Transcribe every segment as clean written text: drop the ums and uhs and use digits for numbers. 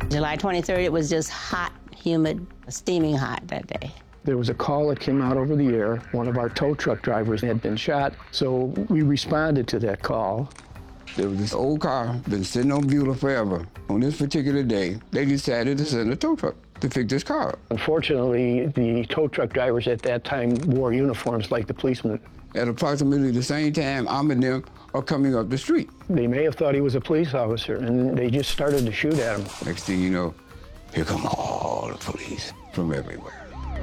July 23rd, it was just hot, humid, steaming hot that day. There was a call that came out over the air. One of our tow truck drivers had been shot, so we responded to that call. There was this old car, been sitting on Beulah forever. On this particular day, they decided to send a tow truck to fix this car. Unfortunately, the tow truck drivers at that time wore uniforms like the policemen. At approximately the same time, I'm and them are coming up the street. They may have thought he was a police officer, and they just started to shoot at him. Next thing you know, here come all the police from everywhere.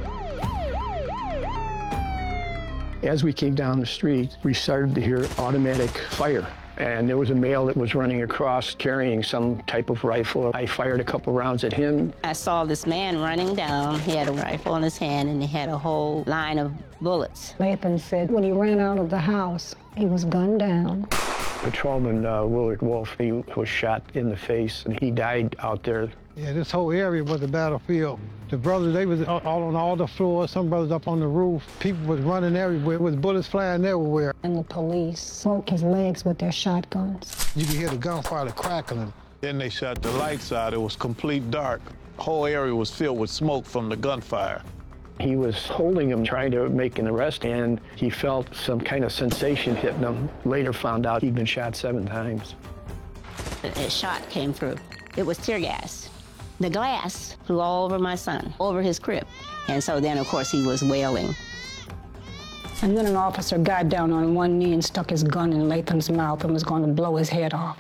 As we came down the street, we started to hear automatic fire. And there was a male that was running across carrying some type of rifle. I fired a couple rounds at him. I saw this man running down. He had a rifle in his hand, and he had a whole line of bullets. Latham said when he ran out of the house, he was gunned down. Patrolman Willard Wolf, he was shot in the face, and he died out there. Yeah, this whole area was a battlefield. The brothers, they was all on all the floors, some brothers up on the roof. People was running everywhere with bullets flying everywhere. And the police broke his legs with their shotguns. You could hear the gunfire crackling. Then they shut the lights out. It was complete dark. The whole area was filled with smoke from the gunfire. He was holding him, trying to make an arrest, and he felt some kind of sensation hitting him. Later found out he'd been shot 7 times. A shot came through. It was tear gas. The glass flew all over my son, over his crib. And so then, of course, he was wailing. And then an officer got down on one knee and stuck his gun in Latham's mouth and was going to blow his head off.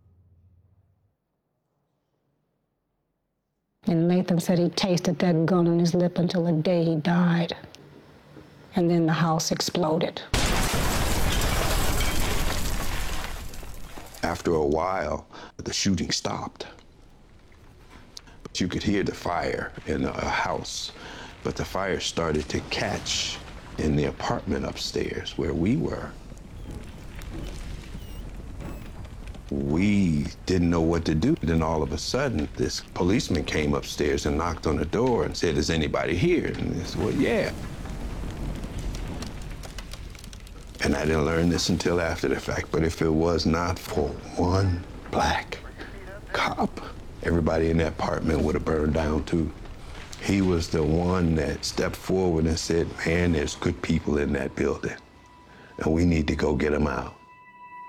And Latham said he tasted that gun on his lip until the day he died. And then the house exploded. After a while, the shooting stopped. But you could hear the fire in a house, but the fire started to catch in the apartment upstairs where we were. We didn't know what to do. Then all of a sudden, this policeman came upstairs and knocked on the door and said, "Is anybody here?" And they said, "Well, yeah." And I didn't learn this until after the fact, but if it was not for one black cop, everybody in that apartment would have burned down too. He was the one that stepped forward and said, "Man, there's good people in that building, and we need to go get them out."